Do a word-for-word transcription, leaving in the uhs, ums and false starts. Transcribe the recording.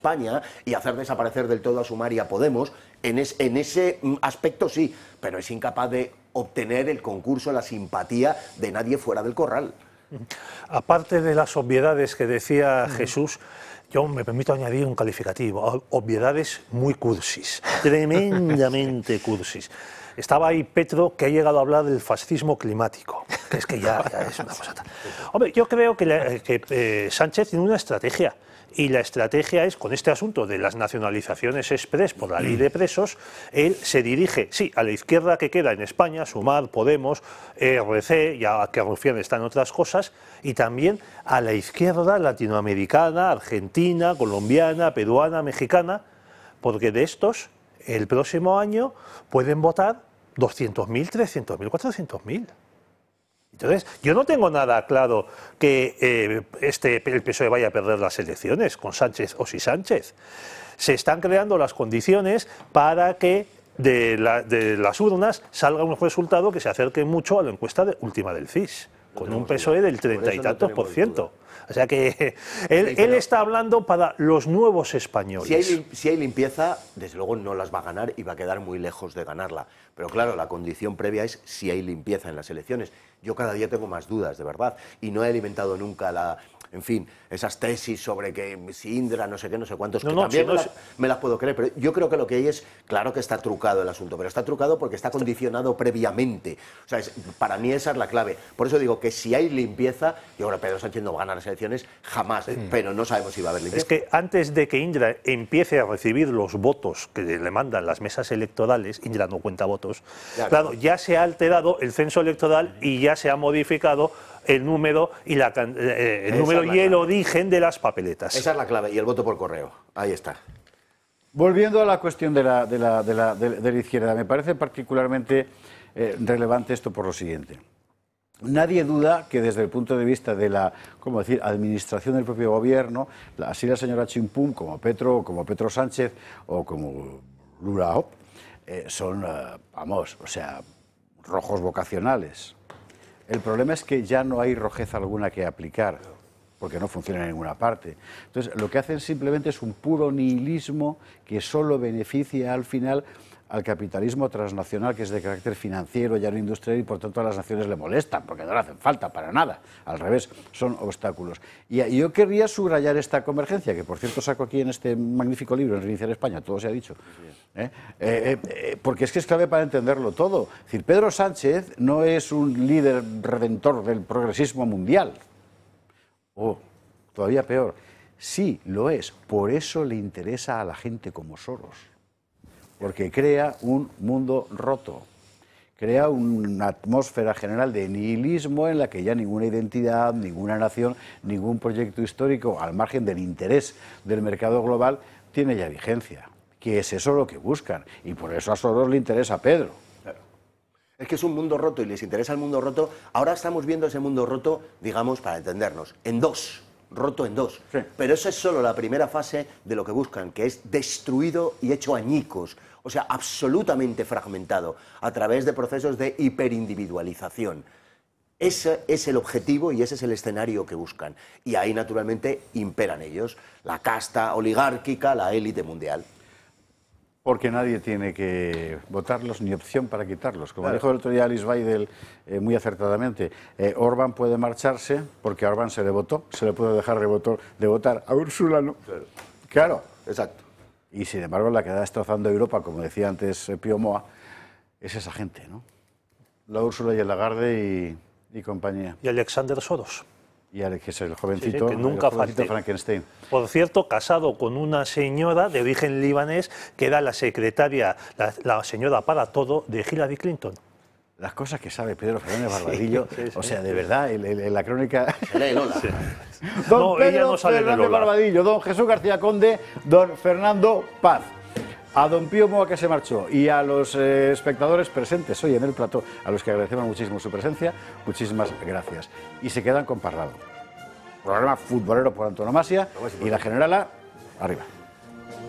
España y hacer desaparecer del todo a Sumar y a Podemos, en, es, en ese aspecto sí, pero es incapaz de obtener el concurso, la simpatía de nadie fuera del corral. Aparte de las obviedades que decía mm. Jesús, yo me permito añadir un calificativo, obviedades muy cursis, tremendamente cursis. Estaba ahí Petro, que ha llegado a hablar del fascismo climático, que es que ya, ya es una cosa. Hombre, yo creo que, la, que eh, Sánchez tiene una estrategia. Y la estrategia es, con este asunto de las nacionalizaciones express por la ley de presos, él se dirige, sí, a la izquierda que queda en España, Sumar, Podemos, R C, ya que Rufián está en otras cosas, y también a la izquierda latinoamericana, argentina, colombiana, peruana, mexicana, porque de estos, el próximo año pueden votar doscientos mil, trescientos mil, cuatrocientos mil. Entonces, yo no tengo nada claro que eh, este, el P S O E vaya a perder las elecciones con Sánchez o sin Sánchez. Se están creando las condiciones para que de, la, de las urnas salga un resultado que se acerque mucho a la encuesta de, última del C I S, con no un P S O E del treinta y tantos por ciento. O sea que él, él está hablando para los nuevos españoles. Si hay, si hay limpieza, desde luego no las va a ganar y va a quedar muy lejos de ganarla. Pero claro, la condición previa es si hay limpieza en las elecciones. Yo cada día tengo más dudas, de verdad, y no he alimentado nunca la... En fin, esas tesis sobre que si Indra, no sé qué, no sé cuántos, no, que no, también si me, no las, es... me las puedo creer, pero yo creo que lo que hay es, claro que está trucado el asunto, pero está trucado porque está condicionado previamente. O sea, es, para mí esa es la clave. Por eso digo que si hay limpieza, yo creo que Pedro Sánchez no va a ganar las elecciones jamás, sí. pero no sabemos si va a haber limpieza. Es que antes de que Indra empiece a recibir los votos que le mandan las mesas electorales, Indra no cuenta votos, ya, claro, claro, ya se ha alterado el censo electoral y ya se ha modificado el número y, la, eh, el, número y el origen de las papeletas. Esa es la clave, y el voto por correo. Ahí está. Volviendo a la cuestión de la, de la, de la, de, de la izquierda, me parece particularmente eh, relevante esto por lo siguiente. Nadie duda que desde el punto de vista de la, ¿cómo decir?, administración del propio gobierno, así la señora Chimpún como Petro, como Petro Sánchez o como Lula eh, son, eh, vamos, o sea, rojos vocacionales. El problema es que ya no hay rojez alguna que aplicar, porque no funciona en ninguna parte. Entonces, lo que hacen simplemente es un puro nihilismo que solo beneficia al final al capitalismo transnacional, que es de carácter financiero, ya no industrial, y por tanto a las naciones le molestan, porque no le hacen falta para nada. Al revés, son obstáculos. Y, y yo querría subrayar esta convergencia, que por cierto saco aquí en este magnífico libro, en Reiniciar España, todo se ha dicho. ¿Eh? Eh, eh, porque es que es clave para entenderlo todo. Es decir, Pedro Sánchez no es un líder redentor del progresismo mundial. O, todavía peor, sí lo es. Por eso le interesa a la gente como Soros. Porque crea un mundo roto, crea una atmósfera general de nihilismo en la que ya ninguna identidad, ninguna nación, ningún proyecto histórico, al margen del interés del mercado global, tiene ya vigencia. Que es eso lo que buscan, y por eso a Soros le interesa a Pedro. Claro. Es que es un mundo roto y les interesa el mundo roto. Ahora estamos viendo ese mundo roto, digamos, para entendernos, en dos. Roto en dos, sí. Pero eso es solo la primera fase de lo que buscan, que es destruido y hecho añicos, o sea, absolutamente fragmentado, a través de procesos de hiperindividualización. Ese es el objetivo y ese es el escenario que buscan. Y ahí, naturalmente, imperan ellos, la casta oligárquica, la élite mundial. Porque nadie tiene que votarlos ni opción para quitarlos. Como claro. dijo el otro día Alice Weidel eh, muy acertadamente, eh, Orbán puede marcharse porque a Orbán se le votó, se le puede dejar de, voto, de votar a Úrsula, ¿no? Claro. claro. Exacto. Y sin embargo la que está destrozando Europa, como decía antes eh, Pío Moa, es esa gente, ¿no? La Úrsula y el Lagarde y, y compañía. Y Alexander Soros. Y Alex, que es el jovencito, sí, sí, que nunca el jovencito Frankenstein. Por cierto, casado con una señora de origen libanés que era la secretaria, la, la señora para todo de Hillary Clinton. Las cosas que sabe Pedro Fernández Barbadillo, sí, sí, o sea, de verdad, en, en la crónica... Se lee Lola. Sí. Don no, Pedro ella no sale Fernández de Lola. Barbadillo, don Jesús García Conde, don Fernando Paz. A don Pío Moa, que se marchó, y a los eh, espectadores presentes hoy en el plató, a los que agradecemos muchísimo su presencia, muchísimas gracias. Y se quedan con Parlado. Programa futbolero por antonomasia, y la generala, arriba.